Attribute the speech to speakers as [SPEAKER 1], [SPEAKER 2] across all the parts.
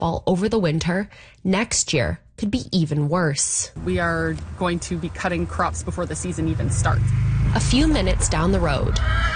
[SPEAKER 1] while over the winter, next year could be even worse.
[SPEAKER 2] We are going to be cutting crops before the season even starts.
[SPEAKER 1] A few minutes down the road,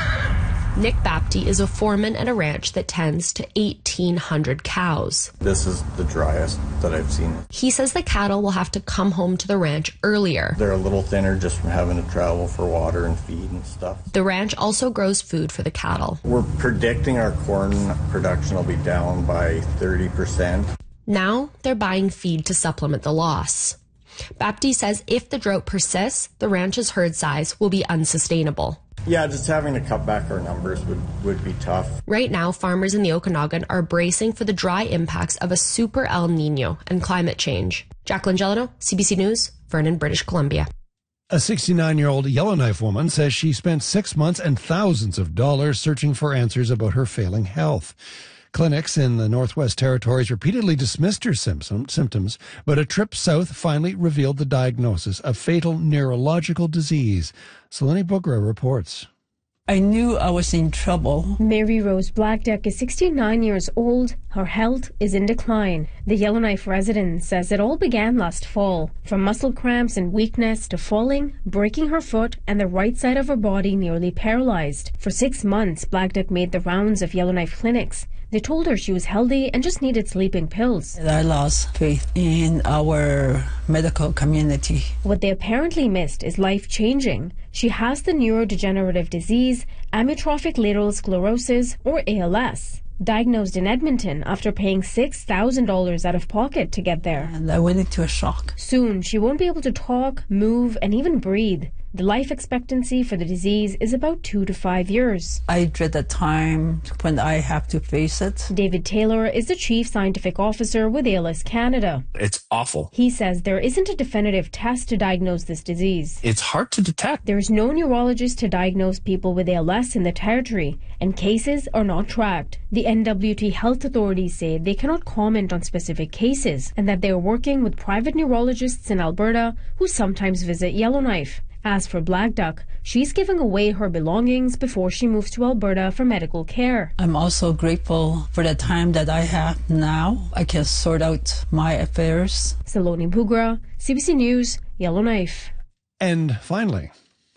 [SPEAKER 1] Nick Bapty is a foreman at a ranch that tends to 1,800 cows.
[SPEAKER 3] This is the driest that I've seen.
[SPEAKER 1] He says the cattle will have to come home to the ranch earlier.
[SPEAKER 3] They're a little thinner just from having to travel for water and feed and stuff.
[SPEAKER 1] The ranch also grows food for the cattle.
[SPEAKER 3] We're predicting our corn production will be down by 30%.
[SPEAKER 1] Now they're buying feed to supplement the loss. Bapty says if the drought persists, the ranch's herd size will be unsustainable.
[SPEAKER 3] Yeah, just having to cut back our numbers would be tough.
[SPEAKER 1] Right now, farmers in the Okanagan are bracing for the dry impacts of a super El Nino and climate change. Jacqueline Gelano, CBC News, Vernon, British Columbia.
[SPEAKER 4] A 69-year-old Yellowknife woman says she spent 6 months and thousands of dollars searching for answers about her failing health. Clinics in the Northwest Territories repeatedly dismissed her symptoms, but a trip south finally revealed the diagnosis of fatal neurological disease. Saloni Bugra reports.
[SPEAKER 5] I knew I was in trouble.
[SPEAKER 6] Mary Rose Blackduck is 69 years old. Her health is in decline. The Yellowknife resident says it all began last fall. From muscle cramps and weakness to falling, breaking her foot, and the right side of her body nearly paralyzed. For 6 months, Blackduck made the rounds of Yellowknife clinics. They told her she was healthy and just needed sleeping pills.
[SPEAKER 5] I lost faith in our medical community.
[SPEAKER 6] What they apparently missed is life-changing. She has the neurodegenerative disease, amyotrophic lateral sclerosis, or ALS. Diagnosed in Edmonton after paying $6,000 out of pocket to get there.
[SPEAKER 5] And I went into a shock.
[SPEAKER 6] Soon, she won't be able to talk, move, and even breathe. The life expectancy for the disease is about 2 to 5 years.
[SPEAKER 5] I dread the time when I have to face it.
[SPEAKER 6] David Taylor is the Chief Scientific Officer with ALS Canada.
[SPEAKER 7] It's awful.
[SPEAKER 6] He says there isn't a definitive test to diagnose this disease.
[SPEAKER 7] It's hard to detect.
[SPEAKER 6] There is no neurologist to diagnose people with ALS in the territory, and cases are not tracked. The NWT health authorities say they cannot comment on specific cases and that they are working with private neurologists in Alberta who sometimes visit Yellowknife. As for Blackduck, she's giving away her belongings before she moves to Alberta for medical care.
[SPEAKER 5] I'm also grateful for the time that I have now. I can sort out my affairs.
[SPEAKER 6] Saloni Bugra, CBC News, Yellowknife.
[SPEAKER 4] And finally,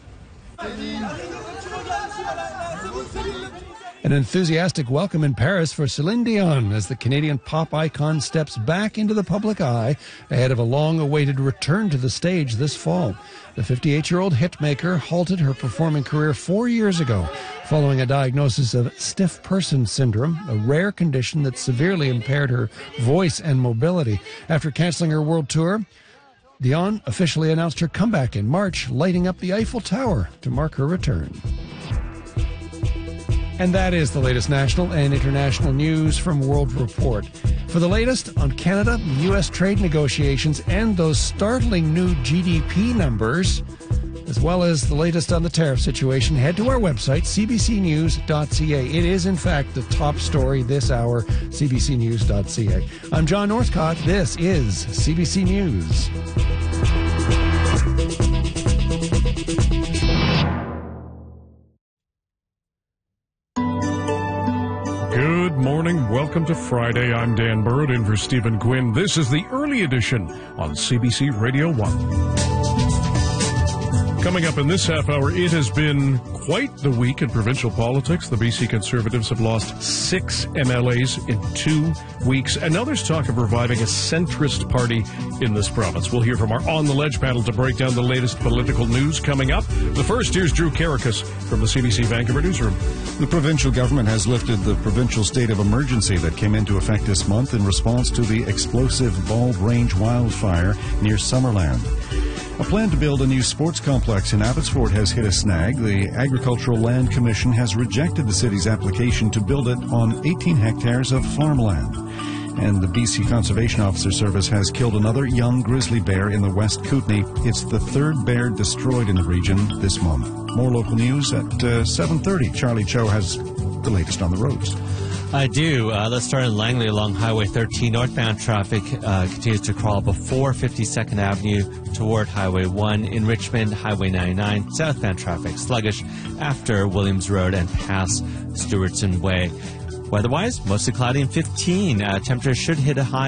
[SPEAKER 4] an enthusiastic welcome in Paris for Celine Dion as the Canadian pop icon steps back into the public eye ahead of a long-awaited return to the stage this fall. The 58-year-old hitmaker halted her performing career 4 years ago following a diagnosis of stiff person syndrome, a rare condition that severely impaired her voice and mobility. After canceling her world tour, Dion officially announced her comeback in March, lighting up the Eiffel Tower to mark her return. And that is the latest national and international news from World Report. For the latest on Canada, U.S. trade negotiations, and those startling new GDP numbers, as well as the latest on the tariff situation, head to our website, cbcnews.ca. It is, in fact, the top story this hour, cbcnews.ca. I'm John Northcott. This is CBC News.
[SPEAKER 8] Good morning. Welcome to Friday. I'm Dan Burrett in for Stephen Quinn. This is the early edition on CBC Radio 1. Coming up in this half hour, it has been quite the week in provincial politics. The BC Conservatives have lost 6 MLAs in 2 weeks, and now there's talk of reviving a centrist party in this province. We'll hear from our On the Ledge panel to break down the latest political news coming up. But first, here's Drew Karakas from the CBC Vancouver newsroom.
[SPEAKER 9] The provincial government has lifted the provincial state of emergency that came into effect this month in response to the explosive Bald Range wildfire near Summerland. A plan to build a new sports complex in Abbotsford has hit a snag. The Agricultural Land Commission has rejected the city's application to build it on 18 hectares of farmland. And the BC Conservation Officer Service has killed another young grizzly bear in the West Kootenay. It's the 3rd bear destroyed in the region this month. More local news at 7:30. Charlie Cho has the latest on the roads.
[SPEAKER 10] I do. Let's start in Langley along Highway 13. Northbound traffic continues to crawl before 52nd Avenue toward Highway 1. In Richmond, Highway 99. Southbound traffic sluggish after Williams Road and past Stewartson Way. Weather-wise, mostly cloudy and 15. Temperatures should hit a high